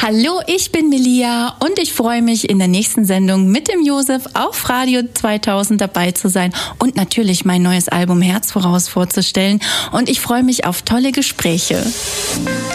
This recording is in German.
Hallo, ich bin Melia und ich freue mich, in der nächsten Sendung mit dem Josef auf Radio 2000 dabei zu sein und natürlich mein neues Album Herz voraus vorzustellen. Und ich freue mich auf tolle Gespräche.